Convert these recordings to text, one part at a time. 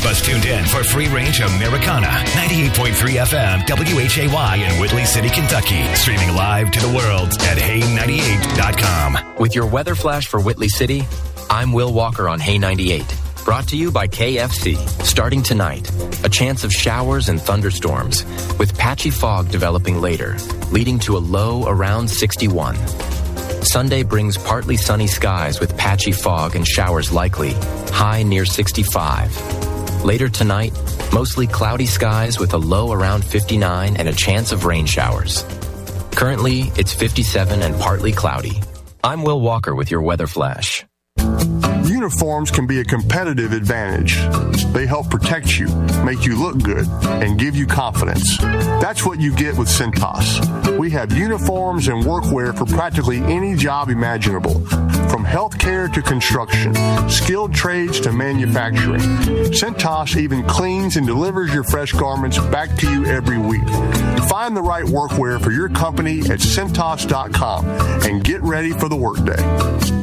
keep us tuned in for free-range Americana. 98.3 FM, WHAY in Whitley City, Kentucky. Streaming live to the world at Hay98.com. With your weather flash for Whitley City, I'm Will Walker on Hay 98. Brought to you by KFC. Starting tonight, a chance of showers and thunderstorms, with patchy fog developing later, leading to a low around 61. Sunday brings partly sunny skies with patchy fog and showers likely, high near 65. Later tonight, mostly cloudy skies with a low around 59 and a chance of rain showers. Currently, it's 57 and partly cloudy. I'm Will Walker with your weather flash. Uniforms can be a competitive advantage. They help protect you, make you look good, and give you confidence. That's what you get with Cintas. We have uniforms and workwear for practically any job imaginable, from healthcare to construction, skilled trades to manufacturing. Cintas even cleans and delivers your fresh garments back to you every week. Find the right workwear for your company at Cintas.com and get ready for the workday.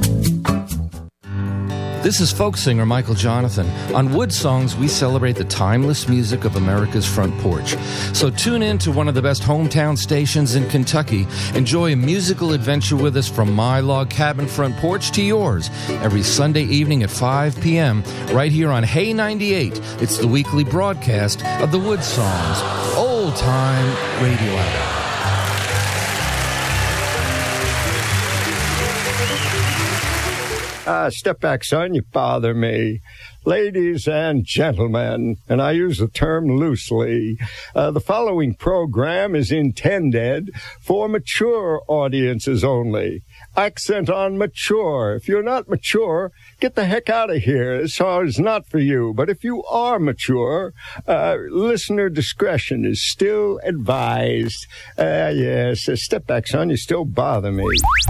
This is folk singer Michael Jonathan. On Wood Songs, we celebrate the timeless music of America's front porch. So tune in to one of the best hometown stations in Kentucky. Enjoy a musical adventure with us from my log cabin front porch to yours every Sunday evening at 5 p.m. right here on Hay 98. It's the weekly broadcast of the Wood Songs, old-time radio hour. Step back, son, you bother me. Ladies and gentlemen, and I use the term loosely, the following program is intended for mature audiences only. Accent on mature. If you're not mature, get the heck out of here. This show is not for you. But if you are mature, listener discretion is still advised. Yes, step back, son, you still bother me.